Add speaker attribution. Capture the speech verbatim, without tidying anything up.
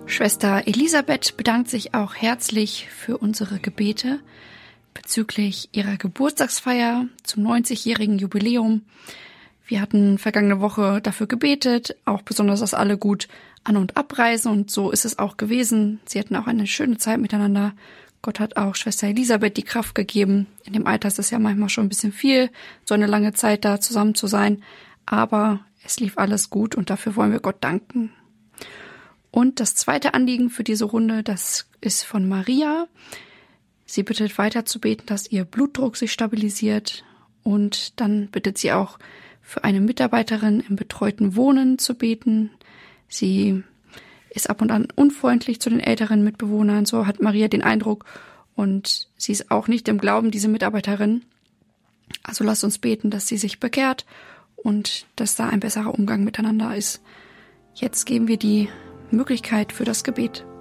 Speaker 1: Schwester Elisabeth bedankt sich auch herzlich für unsere Gebete bezüglich ihrer Geburtstagsfeier zum neunzigjährigen Jubiläum. Wir hatten vergangene Woche dafür gebetet, auch besonders, dass alle gut an- und abreisen, und so ist es auch gewesen. Sie hatten auch eine schöne Zeit miteinander. Gott hat auch Schwester Elisabeth die Kraft gegeben. In dem Alter ist es ja manchmal schon ein bisschen viel, so eine lange Zeit da zusammen zu sein, aber es lief alles gut und dafür wollen wir Gott danken. Und das zweite Anliegen für diese Runde, das ist von Maria. Sie bittet weiter zu beten, dass ihr Blutdruck sich stabilisiert, und dann bittet sie auch für eine Mitarbeiterin im betreuten Wohnen zu beten. Sie ist ab und an unfreundlich zu den älteren Mitbewohnern, so hat Maria den Eindruck, und sie ist auch nicht im Glauben, diese Mitarbeiterin. Also lasst uns beten, dass sie sich bekehrt und dass da ein besserer Umgang miteinander ist. Jetzt geben wir die Möglichkeit für das Gebet.